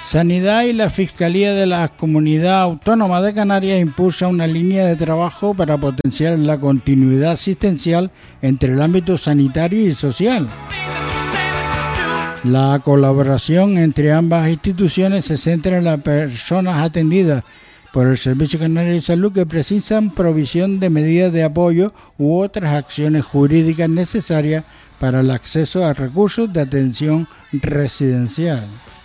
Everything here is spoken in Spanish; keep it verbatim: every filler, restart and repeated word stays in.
Sanidad y la Fiscalía de la Comunidad Autónoma de Canarias impulsa una línea de trabajo para potenciar la continuidad asistencial entre el ámbito sanitario y social. La colaboración entre ambas instituciones se centra en las personas atendidas por el Servicio Canario de Salud que precisan provisión de medidas de apoyo u otras acciones jurídicas necesarias para el acceso a recursos de atención residencial.